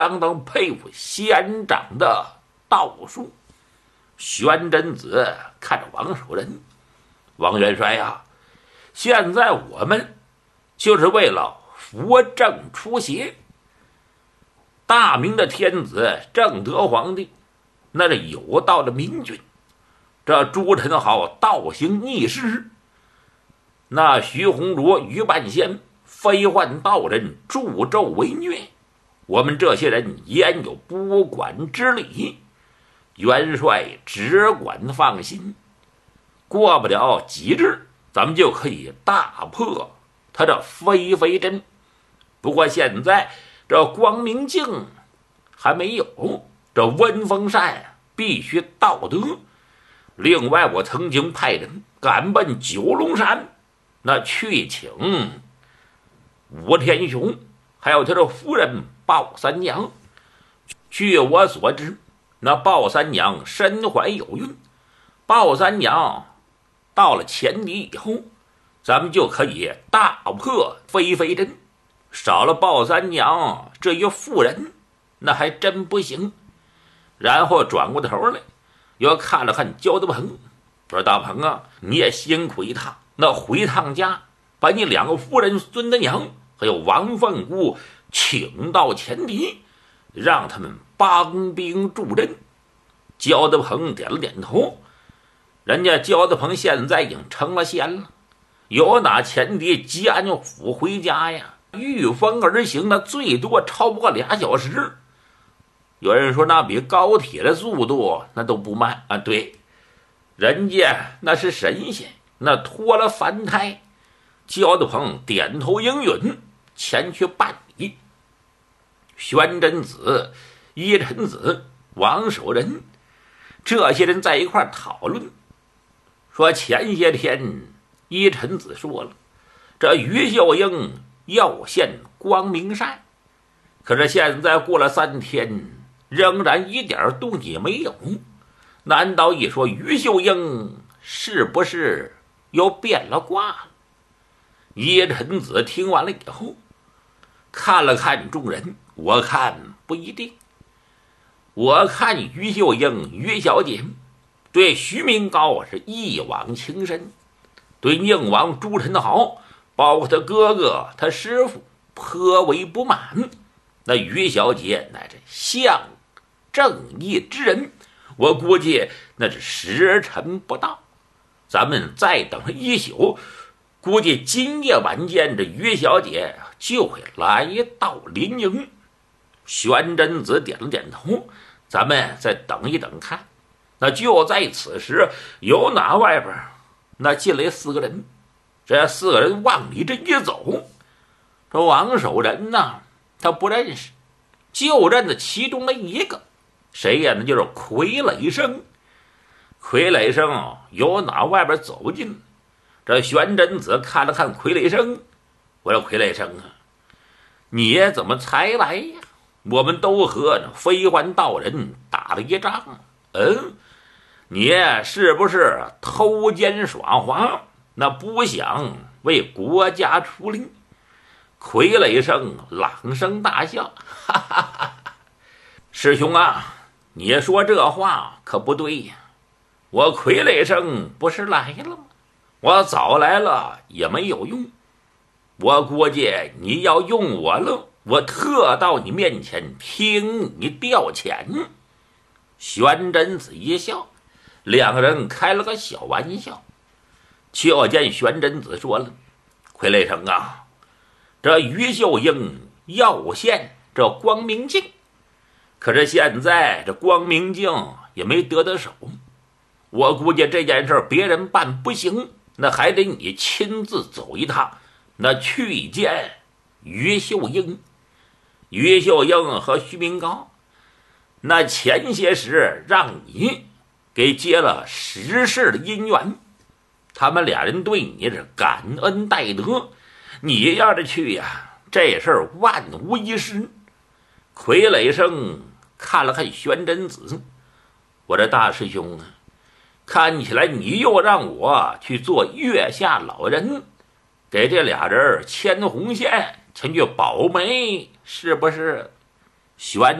相当佩服仙长的道术。玄真子看着王守仁，王元帅呀，现在我们就是为了扶正出邪。大明的天子正德皇帝，那是有道的明君。这朱宸濠倒行逆施，那徐弘卓、于半仙非换道人，助纣为虐，我们这些人焉有不管之理？元帅只管放心，过不了几日，咱们就可以大破他这飞飞针。不过现在这光明镜还没有，这温风扇必须到得。另外，我曾经派人赶奔九龙山，那去请武天雄，还有他的夫人鲍三娘。据我所知，那鲍三娘身怀有孕，鲍三娘到了前敌以后，咱们就可以大破飞飞针。少了鲍三娘这一妇人，那还真不行。然后转过头来，又看了看焦德鹏，说：“大鹏啊，你也辛苦一趟，那回趟家，把你两个夫人孙德娘还有王凤姑请到前敌，让他们帮兵助阵。”焦德鹏点了点头。人家焦德鹏现在已经成了仙了，有打前敌吉安府回家呀，御风而行，那最多超不过2小时。有人说那比高铁的速度那都不慢啊，对，人家那是神仙，那脱了凡胎。焦德鹏点头应允，前去办理。玄真子、依臣子、王守仁这些人在一块讨论，说前些天依臣子说了，这于秀英要献光明扇，可是现在过了3天，仍然一点动静也没有。难道一说于秀英是不是又变了卦了？依臣子听完了以后，看了看众人，我看不一定。我看于秀英于小姐对徐明高是一往情深，对宁王朱宸濠包括他哥哥他师傅颇为不满。那于小姐乃是象正义之人，我估计那是时辰不到，咱们再等1宿，估计今夜晚间这于小姐就会来到临营。玄真子点了点头，咱们再等一等看。那就在此时，有哪外边那进来4个人，这4个人往里这一走，这王守仁呢，他不认识，就认得其中的一个，谁呀？那就是傀儡生。傀儡生由哪外边走进，这玄真子看了看傀儡生，我说：“傀儡生啊，你怎么才来呀？我们都和那飞环道人打了一仗，你是不是偷奸耍滑？那不想为国家出力？”傀儡生朗声大笑，哈哈哈！师兄啊，你说这话可不对呀！我傀儡生不是来了吗？我早来了也没有用，我估计你要用我了，我特到你面前听你调遣。玄真子一笑，两个人开了个小玩笑。就见玄真子说了：“傀儡生啊，这于秀英要献这光明镜，可是现在这光明镜也没得手，我估计这件事别人办不行，那还得你亲自走一趟，那去见于秀英。于秀英和徐明高，那前些时让你给接了10世的姻缘，他们俩人对你是感恩戴德，你要是去呀，这事儿万无一失。”傀儡生看了看玄真子，我这大师兄啊，看起来你又让我去做月下老人，给这俩人牵红线前去保媒，是不是？ 玄